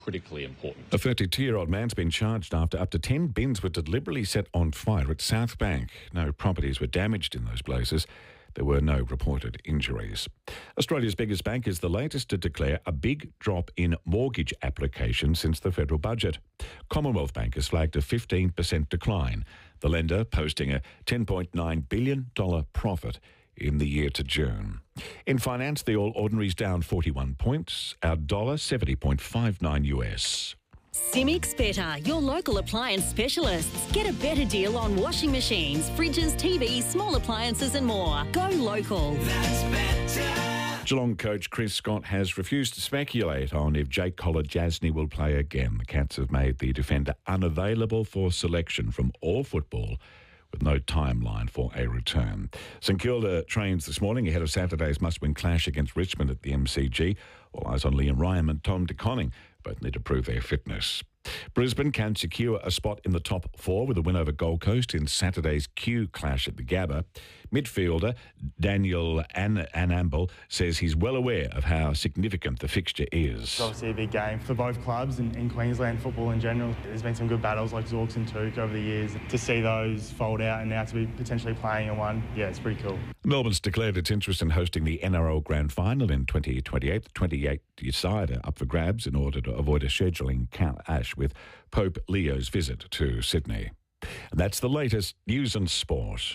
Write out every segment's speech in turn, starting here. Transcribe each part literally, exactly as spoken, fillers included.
critically important. A thirty-two-year-old man's been charged after up to ten bins were deliberately set on fire at South Bank. No properties were damaged in those places. There were no reported injuries. Australia's biggest bank is the latest to declare a big drop in mortgage applications since the federal budget. Commonwealth Bank has flagged a fifteen percent decline, the lender posting a ten point nine billion dollars profit in the year to June. In finance, the All Ordinary's down forty-one points, our dollar seventy point five nine U S. Simics Better, your local appliance specialists. Get a better deal on washing machines, fridges, T Vs, small appliances and more. Go local. That's better. Geelong coach Chris Scott has refused to speculate on if Jake Kolodjasny will play again. The Cats have made the defender unavailable for selection from all football, with no timeline for a return. St Kilda trains this morning ahead of Saturday's must-win clash against Richmond at the M C G. All eyes on Liam Ryan and Tom De Koning. Both need to prove their fitness. Brisbane can secure a spot in the top four with a win over Gold Coast in Saturday's Q clash at the Gabba. Midfielder Daniel An- Anambal says he's well aware of how significant the fixture is. It's obviously a big game for both clubs and in Queensland football in general. There's been some good battles like Zorks and Took over the years. To see those fold out and now to be potentially playing in one, yeah, it's pretty cool. Melbourne's declared its interest in hosting the N R L Grand Final in twenty twenty-eight. The twenty-eight side are up for grabs in order to avoid a scheduling clash with Pope Leo's visit to Sydney. And that's the latest news and sport.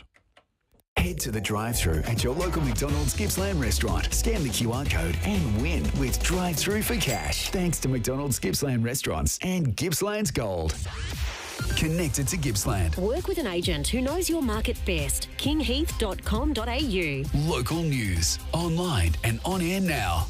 Head to the drive-thru at your local McDonald's Gippsland restaurant. Scan the Q R code and win with drive-thru for cash. Thanks to McDonald's Gippsland restaurants and Gippsland's Gold. Connected to Gippsland. Work with an agent who knows your market best. king heath dot com dot a u. Local news, online and on air now.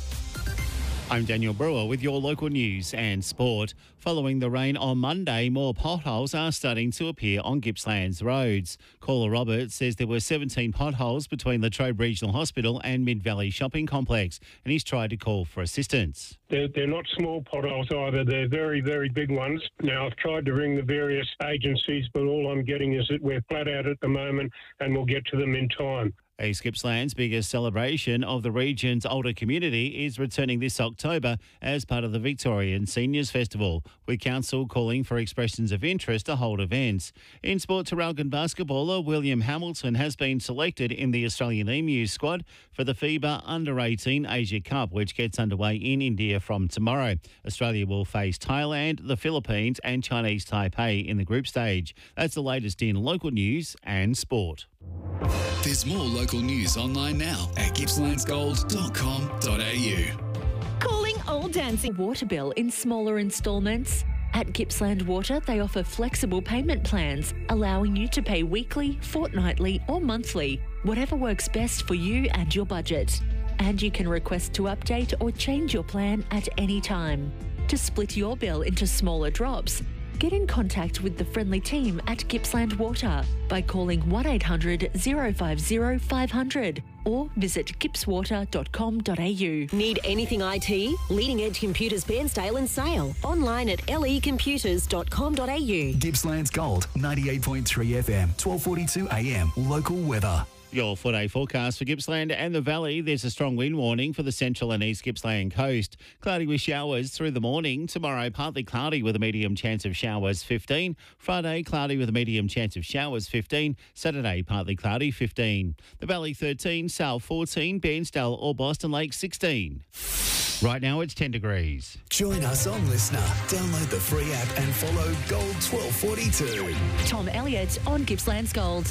I'm Daniel Brewer with your local news and sport. Following the rain on Monday, more potholes are starting to appear on Gippsland's roads. Caller Robert says there were seventeen potholes between Latrobe Regional Hospital and Mid-Valley Shopping Complex, and he's tried to call for assistance. They're, they're not small potholes either. They're very, very big ones. Now, I've tried to ring the various agencies, but all I'm getting is that we're flat out at the moment and we'll get to them in time. East Gippsland's biggest celebration of the region's older community is returning this October as part of the Victorian Seniors Festival, with council calling for expressions of interest to hold events. In sport, Traralgon basketballer William Hamilton has been selected in the Australian Emu squad for the FIBA under eighteen Asia Cup, which gets underway in India from tomorrow. Australia will face Thailand, the Philippines and Chinese Taipei in the group stage. That's the latest in local news and sport. There's more local news online now at gippslands gold dot com dot a u. Calling all dancing water bill in smaller instalments. At Gippsland Water, they offer flexible payment plans, allowing you to pay weekly, fortnightly or monthly, whatever works best for you and your budget. And you can request to update or change your plan at any time. To split your bill into smaller drops, get in contact with the friendly team at Gippsland Water by calling one eight hundred, oh five oh, five hundred or visit gips water dot com dot a u. Need anything I T? Leading Edge Computers Bairnsdale and Sale. Online at l e computers dot com dot a u. Gippsland's Gold, ninety-eight point three F M, twelve forty-two A M. Local weather. Your four-day forecast for Gippsland and the Valley. There's a strong wind warning for the central and east Gippsland coast. Cloudy with showers through the morning. Tomorrow, partly cloudy with a medium chance of showers, fifteen. Friday, cloudy with a medium chance of showers, fifteen. Saturday, partly cloudy, fifteen. The Valley, thirteen. Sale, fourteen. Bairnsdale or Boston Lake, sixteen. Right now, it's ten degrees. Join us on Listener. Download the free app and follow Gold twelve forty-two. Tom Elliott on Gippsland's Gold.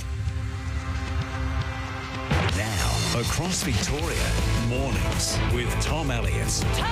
Now, across Victoria, mornings with Tom Elliott.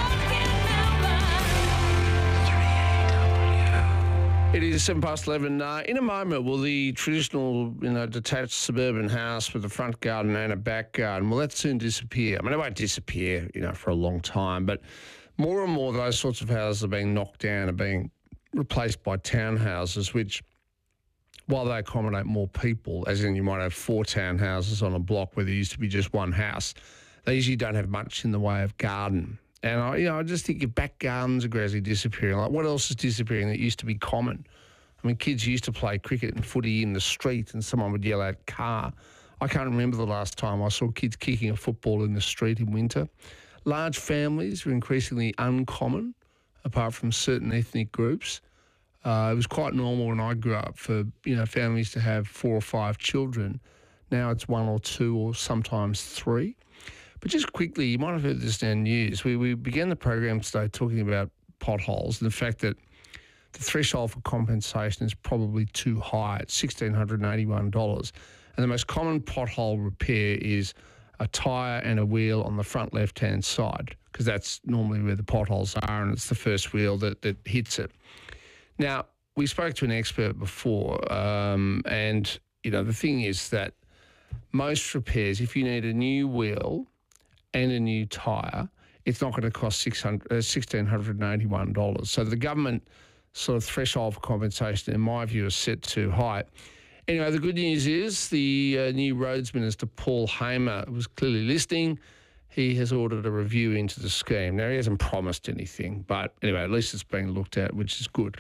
It is seven past eleven. Uh, in a moment, will the traditional, you know, detached suburban house with a front garden and a back garden, will that soon disappear? I mean, it won't disappear, you know, for a long time, but more and more those sorts of houses are being knocked down and being replaced by townhouses, which, while they accommodate more people, as in you might have four townhouses on a block where there used to be just one house, they usually don't have much in the way of garden. And I, you know, I just think your back gardens are gradually disappearing. Like, what else is disappearing that used to be common? I mean, kids used to play cricket and footy in the street and someone would yell out car. I can't remember the last time I saw kids kicking a football in the street in winter. Large families are increasingly uncommon. apart from certain ethnic groups. Uh, it was quite normal when I grew up for, you know, families to have four or five children. Now it's one or two or sometimes three. But just quickly, you might have heard this in our news. We, we began the program today talking about potholes and the fact that the threshold for compensation is probably too high at one thousand six hundred eighty-one dollars. And the most common pothole repair is a tyre and a wheel on the front left-hand side, because that's normally where the potholes are, and it's the first wheel that, that hits it. Now, we spoke to an expert before, um, and, you know, the thing is that most repairs, if you need a new wheel and a new tyre, it's not going to cost one thousand six hundred eighty-one dollars. So the government sort of threshold for compensation, in my view, is set too high. Anyway, the good news is the uh, new Roads Minister, Paul Hamer, was clearly listening. He has ordered a review into the scheme. Now, he hasn't promised anything, but anyway, at least it's being looked at, which is good.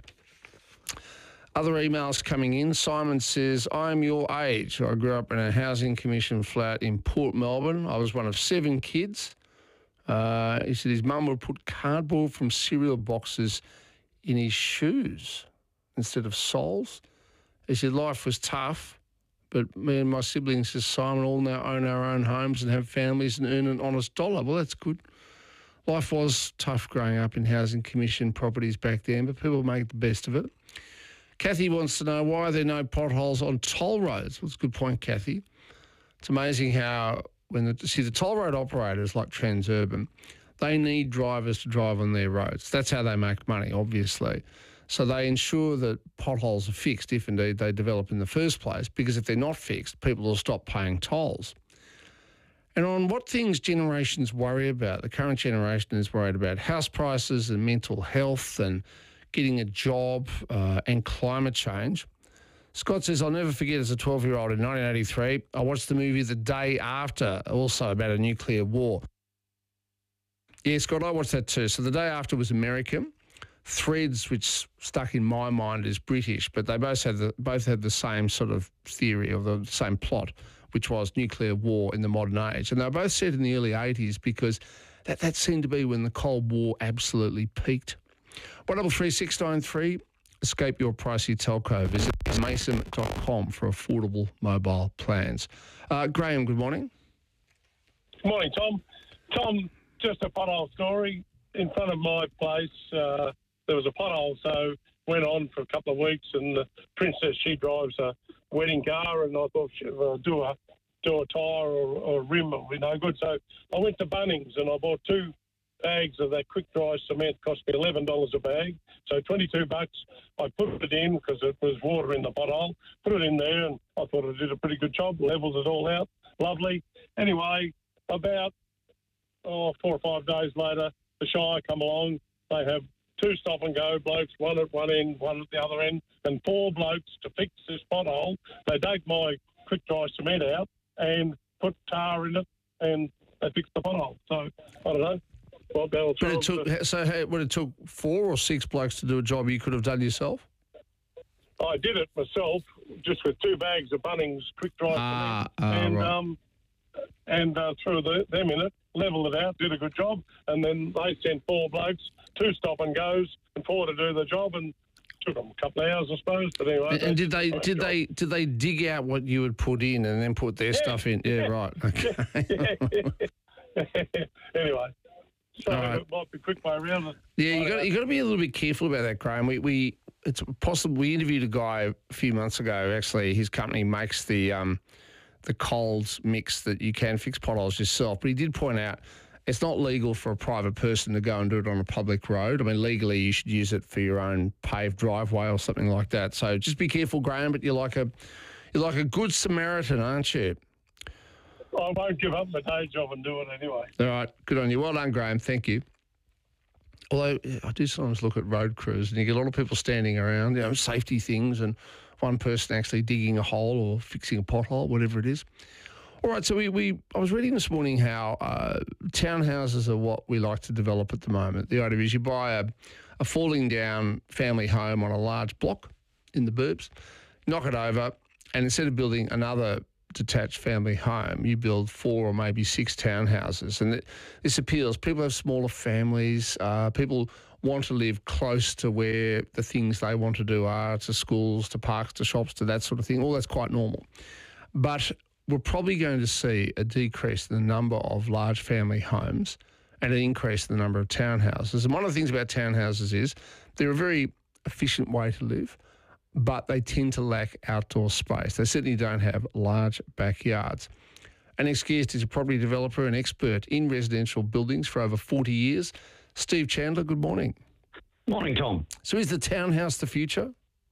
Other emails coming in. Simon says, I'm your age. I grew up in a housing commission flat in Port Melbourne. I was one of seven kids. Uh, he said his mum would put cardboard from cereal boxes in his shoes instead of soles. He said life was tough, but me and my siblings, says Simon, all now own our own homes and have families and earn an honest dollar. Well, that's good. Life was tough growing up in housing commission properties back then, but people make the best of it. Kathy wants to know why are there no potholes on toll roads. Well, that's a good point, Kathy. It's amazing how when the, see the toll road operators like Transurban, they need drivers to drive on their roads. That's how they make money, obviously. So they ensure that potholes are fixed, if indeed they develop in the first place, because if they're not fixed, people will stop paying tolls. And on what things generations worry about, the current generation is worried about house prices and mental health and getting a job uh, and climate change. Scott says, I'll never forget as a twelve-year-old in nineteen eighty-three, I watched the movie The Day After, also about a nuclear war. Yeah, Scott, I watched that too. So The Day After was American. Threads, which stuck in my mind, is British, but they both had the, both had the same sort of theory or the same plot, which was nuclear war in the modern age. And they were both set in the early eighties because that, that seemed to be when the Cold War absolutely peaked. one double three six nine three, escape your pricey telco. Visit mason dot com for affordable mobile plans. Uh, Graham, good morning. Good morning, Tom. Tom, just a pothole story. In front of my place, uh, there was a pothole, so went on for a couple of weeks, and the Princess, she drives a wedding car, and I thought she'd uh, do a do a tyre or, or a rim would be no good. So I went to Bunnings, and I bought two bags of that quick dry cement. Cost me eleven dollars a bag, so twenty-two bucks. I put it in because it was water in the pothole. Put it in there, and I thought I did a pretty good job. Levelled it all out, lovely. Anyway, about oh, four or five days later, the Shire come along. They have two stop and go blokes, one at one end, one at the other end, and four blokes to fix this pothole. They dug my quick dry cement out and put tar in it, and they fixed the pothole. So I don't know. Well, but it took, so hey, what, it took four or six blokes to do a job you could have done yourself? I did it myself, just with two bags of Bunnings quick dry ah, cement, ah, and right. um, and uh, threw the, them in it, levelled it out, did a good job, and then they sent four blokes, two stop and goes, and four to do the job, and took them a couple of hours, I suppose. But anyway, and, and did they nice did job. they did they dig out what you would put in and then put their Yeah, stuff in? Yeah, yeah, right. Okay. yeah. Anyway, so All right. it might be a quick way around it. Yeah, you Right got out. you got to be a little bit careful about that, Graham. We we it's possible we interviewed a guy a few months ago. Actually, his company makes the um the cold mix that you can fix potholes yourself. But he did point out it's not legal for a private person to go and do it on a public road. I mean, legally you should use it for your own paved driveway or something like that. So just be careful, Graham. But you're like a you're like a good Samaritan, aren't you? I won't give up my day job and do it anyway. All right, good on you. Well done, Graham. Thank you. Although I do sometimes look at road crews and you get a lot of people standing around, you know, safety things, and one person actually digging a hole or fixing a pothole, whatever it is. All right, so we, we I was reading this morning how uh, townhouses are what we like to develop at the moment. The idea is you buy a, a falling down family home on a large block in the burbs, knock it over, and instead of building another detached family home, you build four or maybe six townhouses. And it, this appeals. People have smaller families. Uh, people want to live close to where the things they want to do are, to schools, to parks, to shops, to that sort of thing. All that's quite normal. But we're probably going to see a decrease in the number of large family homes and an increase in the number of townhouses. And one of the things about townhouses is they're a very efficient way to live, but they tend to lack outdoor space. They certainly don't have large backyards. Our next guest is a property developer and expert in residential buildings for over forty years. Steve Chandler, good morning. Morning, Tom. So is the townhouse the future?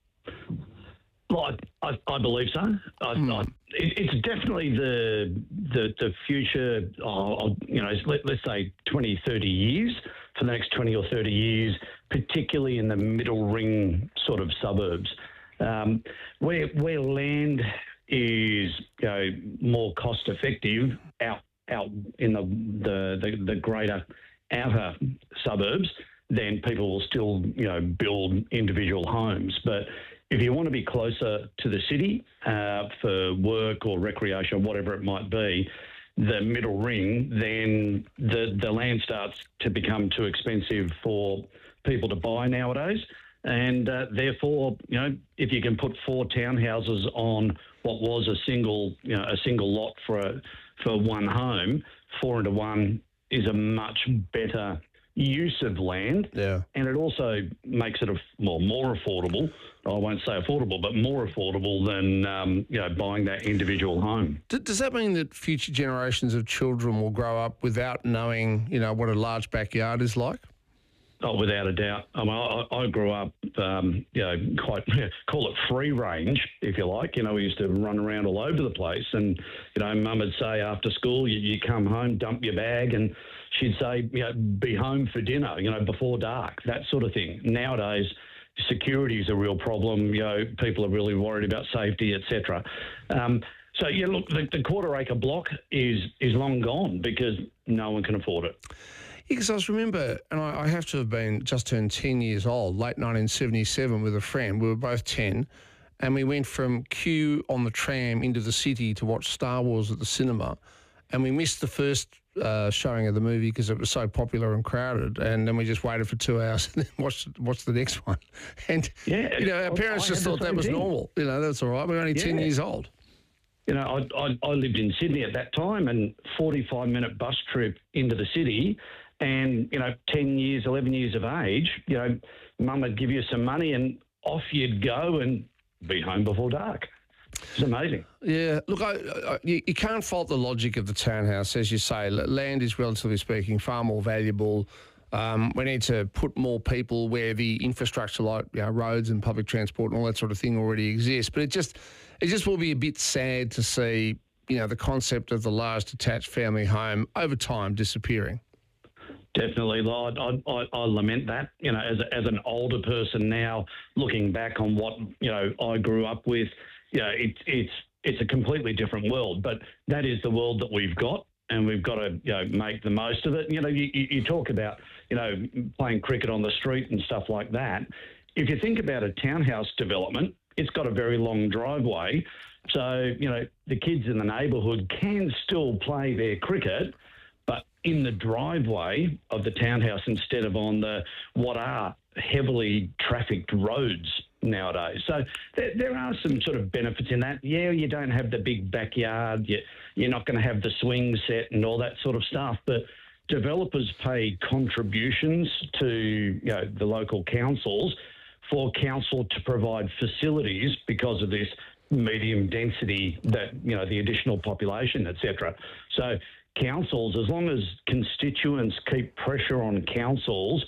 Well, I, I, I believe so. I, mm. I, it, it's definitely the the, the future, of, you know, let, let's say twenty, thirty years, for the next twenty or thirty years, particularly in the middle ring sort of suburbs, um, where where land is, you know, more cost effective out out in the the, the, the greater outer suburbs, then people will still, you know, build individual homes. But if you want to be closer to the city uh, for work or recreation or whatever it might be, the middle ring, then the, the land starts to become too expensive for people to buy nowadays. And uh, therefore, you know, if you can put four townhouses on what was a single, you know, a single lot for a, for one home, four into one is a much better use of land. Yeah. And it also makes it a, well, more affordable. I won't say affordable, but more affordable than, um, you know, buying that individual home. D- does that mean that future generations of children will grow up without knowing, you know, what a large backyard is like? Oh, without a doubt. I mean, I, I grew up, um, you know, quite, call it free range, if you like. You know, we used to run around all over the place. And, you know, Mum would say after school, you, you come home, dump your bag, and she'd say, you know, be home for dinner, you know, before dark, that sort of thing. Nowadays, security is a real problem. You know, people are really worried about safety, et cetera. Um, so, yeah, look, the, the quarter acre block is is long gone because no one can afford it. Because I remember, and I, I have to have been just turned ten years old, late nineteen seventy-seven with a friend. We were both ten, and we went from Kew on the tram into the city to watch Star Wars at the cinema, and we missed the first uh, showing of the movie because it was so popular and crowded, and then we just waited for two hours and then watched, watched the next one. And, yeah, you know, our parents I just thought that was thing. normal. You know, that's all right. We're only yeah. ten years old. You know, I, I, I lived in Sydney at that time, and forty-five minute bus trip into the city. And, you know, ten years, eleven years of age, you know, Mum would give you some money and off you'd go and be home before dark. It's amazing. Yeah. Look, I, I, you, you can't fault the logic of the townhouse. As you say, land is, relatively speaking, far more valuable. Um, we need to put more people where the infrastructure like, you know, roads and public transport and all that sort of thing already exists. But it just, it just will be a bit sad to see, you know, the concept of the large detached family home over time disappearing. Definitely, I, I, I lament that. You know, as a, as an older person now, looking back on what, you know, I grew up with, you know, it, it's it's a completely different world. But that is the world that we've got, and we've got to, you know, make the most of it. You know, you, you talk about, you know, playing cricket on the street and stuff like that. If you think about a townhouse development, it's got a very long driveway, so you know the kids in the neighbourhood can still play their cricket, but in the driveway of the townhouse instead of on the what are heavily trafficked roads nowadays. So there, there are some sort of benefits in that. Yeah, you don't have the big backyard. You, you're not going to have the swing set and all that sort of stuff. But developers pay contributions to, you know, the local councils for council to provide facilities because of this medium density, that, you know, the additional population, et cetera. So councils, as long as constituents keep pressure on councils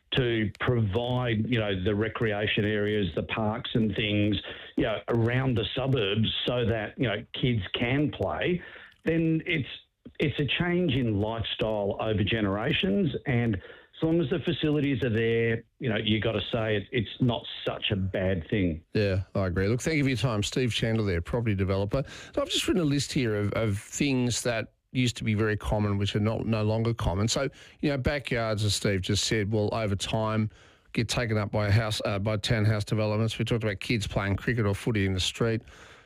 to provide, you know, the recreation areas, the parks and things, you know, around the suburbs so that, you know, kids can play, then it's it's a change in lifestyle over generations. And as long as the facilities are there, you know, you got to say it, it's not such a bad thing. Yeah, I agree. Look, thank you for your time. Steve Chandler there, property developer. I've just written a list here of, of things that used to be very common, which are not no longer common. So, you know, backyards, as Steve just said, will over time get taken up by a house, uh, by townhouse developments. We talked about kids playing cricket or footy in the street.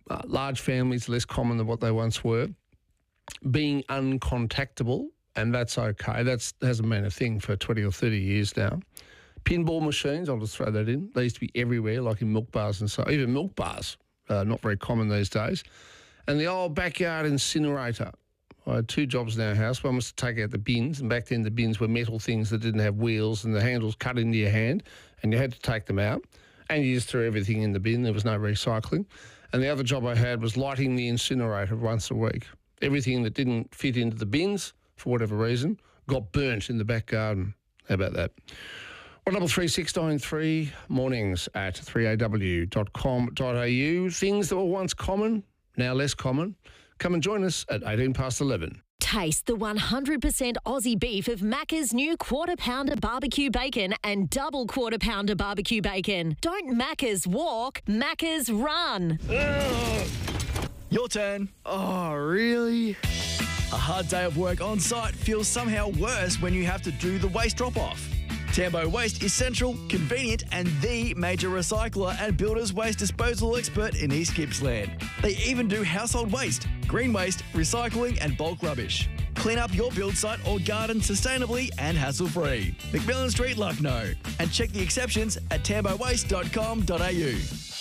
uh, large families less common than what they once were, being uncontactable, and that's okay. That hasn't been a thing for twenty or thirty years now. Pinball machines, I'll just throw that in. They used to be everywhere, like in milk bars and so. Even milk bars, uh, not very common these days. And the old backyard incinerator. I had two jobs in our house. One was to take out the bins, and back then the bins were metal things that didn't have wheels and the handles cut into your hand, and you had to take them out. And you just threw everything in the bin. There was no recycling. And the other job I had was lighting the incinerator once a week. Everything that didn't fit into the bins, for whatever reason, got burnt in the back garden. How about that? one double three six nine three, mornings at three a w dot com dot a u. Things that were once common, now less common. Come and join us at eighteen past eleven. Taste the one hundred percent Aussie beef of Macca's new quarter pounder barbecue bacon and double quarter pounder barbecue bacon. Don't Macca's walk, Macca's run. Ugh. Your turn. Oh, really? A hard day of work on site feels somehow worse when you have to do the waste drop-off. Tambo Waste is central, convenient and the major recycler and builder's waste disposal expert in East Gippsland. They even do household waste, green waste, recycling and bulk rubbish. Clean up your build site or garden sustainably and hassle-free. McMillan Street, Lucknow. And check the exceptions at tambo waste dot com dot a u.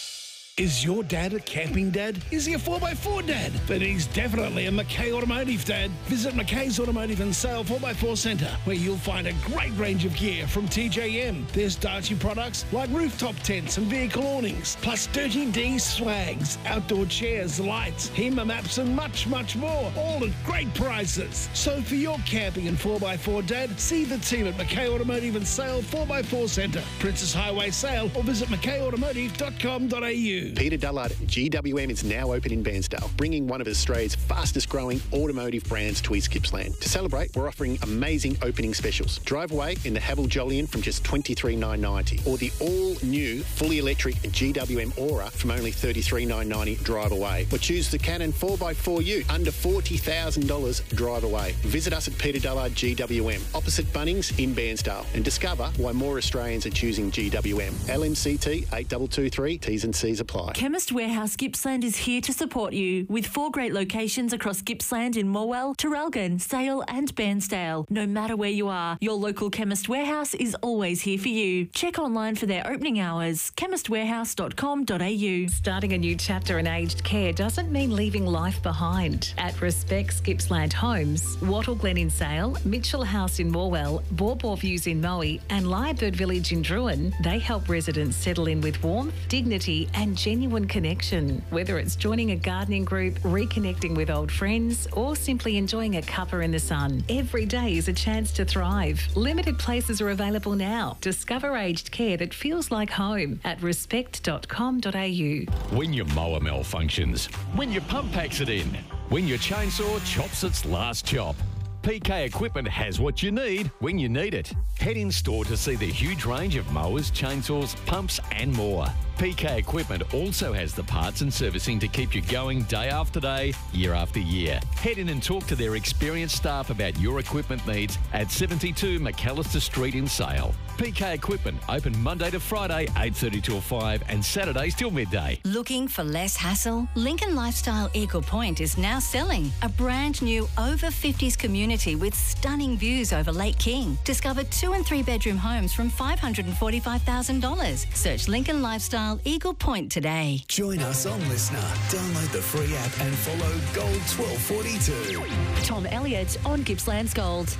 Is your dad a camping dad? Is he a four by four dad? Then he's definitely a McKay Automotive dad. Visit McKay's Automotive and Sale four by four Centre, where you'll find a great range of gear from T J M. There's Darcy products like rooftop tents and vehicle awnings, plus thirty D swags, outdoor chairs, lights, HEMA maps and much, much more, all at great prices. So for your camping and four by four dad, see the team at McKay Automotive and Sale four by four Centre, Princess Highway Sale, or visit mckay automotive dot com dot a u. Peter Dullard G W M is now open in Bairnsdale, bringing one of Australia's fastest growing automotive brands to East Gippsland. To celebrate, we're offering amazing opening specials. Drive away in the Haval Jolyon from just twenty-three thousand nine hundred ninety dollars, or the all-new fully electric G W M Aura from only thirty-three thousand nine hundred ninety dollars drive away. Or choose the Canon four by four U under forty thousand dollars drive away. Visit us at Peter Dullard G W M, opposite Bunnings in Bairnsdale, and discover why more Australians are choosing G W M. L M C T eight two two three, T's and C's apply. Chemist Warehouse Gippsland is here to support you with four great locations across Gippsland in Morwell, Traralgon, Sale and Bairnsdale. No matter where you are, your local Chemist Warehouse is always here for you. Check online for their opening hours, chemist warehouse dot com dot a u. Starting a new chapter in aged care doesn't mean leaving life behind. At Respects Gippsland Homes, Wattle Glen in Sale, Mitchell House in Morwell, Bawbaw Views in Moe and Lyrebird Village in Druin, they help residents settle in with warmth, dignity and genuine connection. Whether it's joining a gardening group, reconnecting with old friends, or simply enjoying a cuppa in the sun, every day is a chance to thrive. Limited places are available now. Discover aged care that feels like home at respect dot com dot a u. When your mower malfunctions, when your pump packs it in, when your chainsaw chops its last chop, P K Equipment has what you need when you need it. Head in store to see the huge range of mowers, chainsaws, pumps and more. P K Equipment also has the parts and servicing to keep you going day after day, year after year. Head in and talk to their experienced staff about your equipment needs at seventy-two McAllister Street in Sale. P K Equipment open Monday to Friday, eight thirty till five and Saturdays till midday. Looking for less hassle? Lincoln Lifestyle Eagle Point is now selling a brand new over fifties community with stunning views over Lake King. Discover two and three bedroom homes from five hundred forty-five thousand dollars. Search Lincoln Lifestyle Eagle Point today. Join us on Listener. Download the free app and follow Gold twelve forty-two. Tom Elliott on Gippsland's Gold.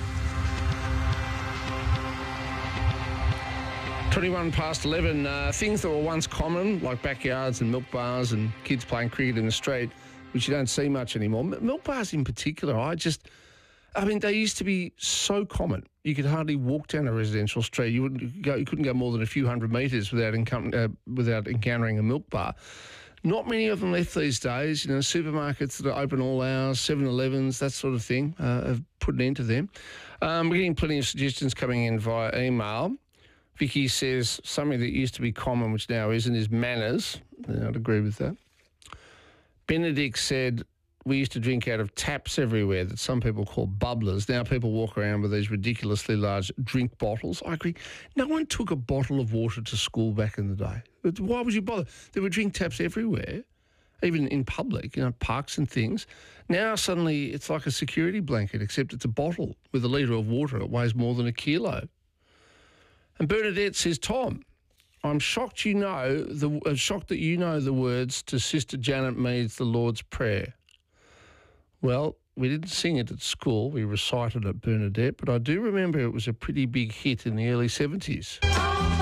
twenty-one past eleven. Uh, things that were once common, like backyards and milk bars and kids playing cricket in the street, which you don't see much anymore. M- milk bars in particular, I just... I mean, they used to be so common. You could hardly walk down a residential street. You wouldn't go. You couldn't go more than a few hundred metres without encou- uh, without encountering a milk bar. Not many of them left these days. You know, supermarkets that are open all hours, seven elevens, that sort of thing, uh, have put an end to them. Um, we're getting plenty of suggestions coming in via email. Vicky says something that used to be common, which now isn't, is manners. Yeah, I'd agree with that. Benedict said, we used to drink out of taps everywhere that some people call bubblers. Now people walk around with these ridiculously large drink bottles. I agree. No one took a bottle of water to school back in the day. Why would you bother? There were drink taps everywhere. even in public, you know, parks and things. Now suddenly it's like a security blanket, except it's a bottle with a litre of water. It weighs more than a kilo. And Bernadette says, Tom, I'm shocked you know the uh, shocked that you know the words to Sister Janet Mead's The Lord's Prayer. Well, we didn't sing it at school. We recited it, Bernadette, but I do remember it was a pretty big hit in the early seventies.